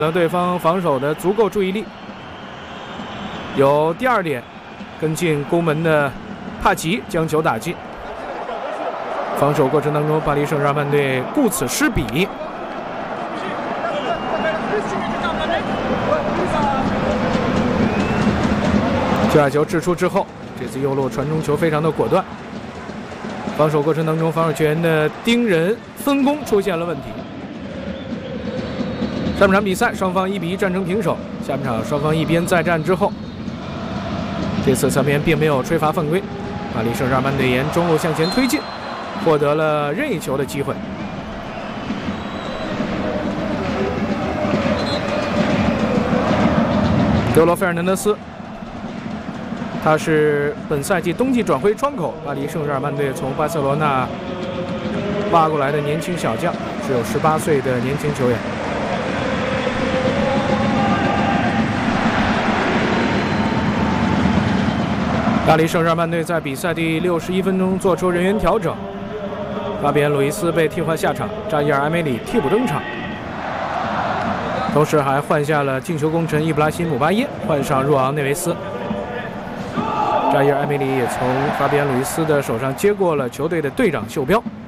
得对方防守的足够注意力。有第2点，跟进攻门的帕吉将球打进。防守过程当中，巴黎圣日耳曼队顾此失彼。这下球掷出之后，这次右路传中球非常的果断。防守过程当中，防守球员的盯人分工出现了问题。上半场比赛双方1比1战成平手，下半场双方一边再战之后，这次侧边并没有吹罚犯规，巴黎圣日耳曼队沿中路向前推进，获得了任意球的机会。德罗费尔南德斯，他是本赛季冬季转会窗口巴黎圣日耳曼队从巴塞罗那挖过来的年轻小将，只有18岁的年轻球员。巴黎圣日耳曼队在比赛第61分钟做出人员调整，法比安·鲁伊斯被替换下场，扎伊尔·埃梅里替补登场，同时还换下了进球功臣伊布拉辛姆巴耶，换上若昂内维斯。扎伊尔·埃梅里也从法比安·鲁伊斯的手上接过了球队的队长袖标。